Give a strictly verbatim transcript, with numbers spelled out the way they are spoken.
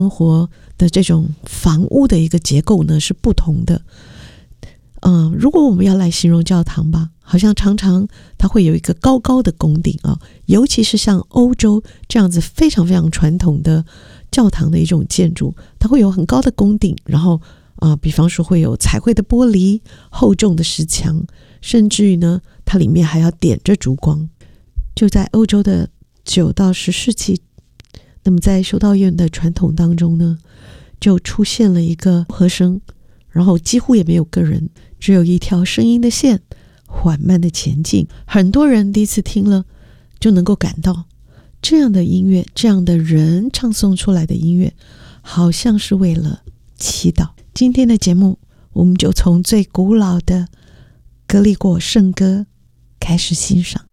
生活的这种房屋的一个结构呢是不同的。嗯，如果我们要来形容教堂吧，好像常常它会有一个高高的拱顶啊，尤其是像欧洲这样子非常非常传统的教堂的一种建筑，它会有很高的拱顶，然后啊、呃，比方说会有彩绘的玻璃、厚重的石墙，甚至于呢，它里面还要点着烛光。就在欧洲的九到十世纪，那么在修道院的传统当中呢，就出现了一个和声，然后几乎也没有个人，只有一条声音的线缓慢的前进。很多人第一次听了就能够感到，这样的音乐，这样的人唱诵出来的音乐，好像是为了祈祷。今天的节目，我们就从最古老的格里果圣歌开始欣赏。